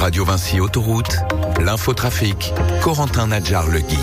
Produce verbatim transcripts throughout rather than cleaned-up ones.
Radio Vinci Autoroute, l'infotrafic, Corentin Nadjar-Legui.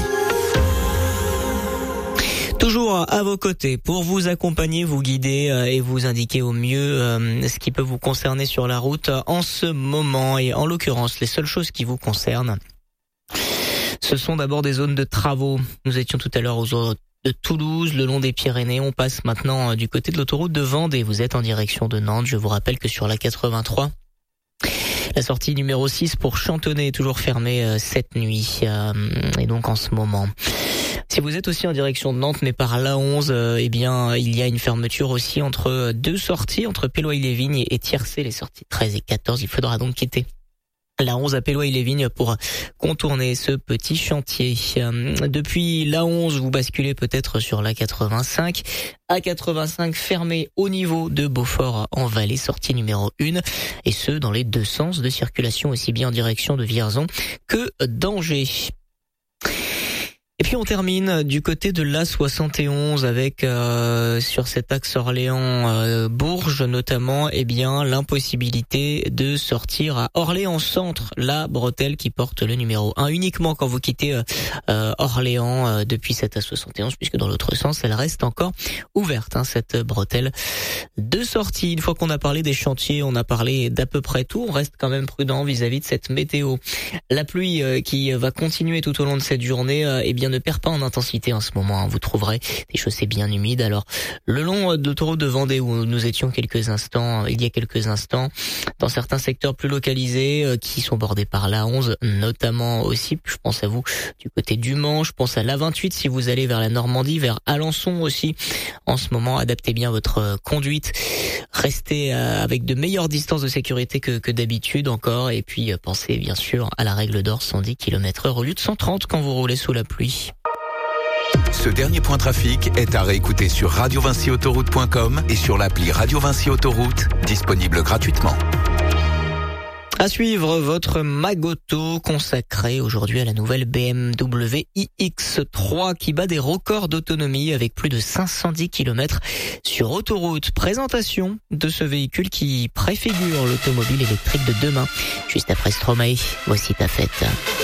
Toujours à vos côtés pour vous accompagner, vous guider et vous indiquer au mieux ce qui peut vous concerner sur la route en ce moment. Et en l'occurrence, les seules choses qui vous concernent, ce sont d'abord des zones de travaux. Nous étions tout à l'heure aux zones de Toulouse, le long des Pyrénées. On passe maintenant du côté de l'autoroute de Vendée. Vous êtes en direction de Nantes. Je vous rappelle que sur la quatre-vingt-trois, la sortie numéro six pour Chantonnay est toujours fermée cette nuit et donc en ce moment. Si vous êtes aussi en direction de Nantes, mais par l'A onze, euh, eh bien, il y a une fermeture aussi entre deux sorties, entre Péloy-les-Vignes et Tiercé, les sorties treize et quatorze. Il faudra donc quitter l'A onze à Péloy-les-Vignes pour contourner ce petit chantier. Euh, depuis l'A onze, vous basculez peut-être sur l'A quatre-vingt-cinq. A quatre-vingt-cinq fermé au niveau de Beaufort en Valais, sortie numéro un, et ce, dans les deux sens de circulation, aussi bien en direction de Vierzon que d'Angers. Et puis on termine du côté de l'A soixante et onze avec euh, sur cet axe Orléans-Bourges euh, notamment, eh bien l'impossibilité de sortir à Orléans-Centre, la bretelle qui porte le numéro un, uniquement quand vous quittez euh, Orléans euh, depuis cette A soixante et onze, puisque dans l'autre sens elle reste encore ouverte, hein, cette bretelle de sortie. Une fois qu'on a parlé des chantiers, on a parlé d'à peu près tout, on reste quand même prudent vis-à-vis de cette météo. La pluie euh, qui va continuer tout au long de cette journée, euh, eh bien ne perd pas en intensité en ce moment. Vous trouverez des chaussées bien humides. Alors, le long de l'autoroute de Vendée où nous étions quelques instants, il y a quelques instants, dans certains secteurs plus localisés euh, qui sont bordés par l'A onze, notamment aussi, je pense à vous du côté du Mans, je pense à l'A vingt-huit si vous allez vers la Normandie, vers Alençon aussi. En ce moment, adaptez bien votre euh, conduite. Restez euh, avec de meilleures distances de sécurité que, que d'habitude encore. Et puis, euh, pensez bien sûr à la règle d'or, cent dix kilomètres heure au lieu de cent trente quand vous roulez sous la pluie. Ce dernier point trafic est à réécouter sur radio vinci autoroute point com et sur l'appli Radio Vinci Autoroute, disponible gratuitement. À suivre votre Magoto consacré aujourd'hui à la nouvelle B M W i X trois qui bat des records d'autonomie avec plus de cinq cent dix kilomètres sur autoroute. Présentation de ce véhicule qui préfigure l'automobile électrique de demain. Juste après Stromae, voici ta fête.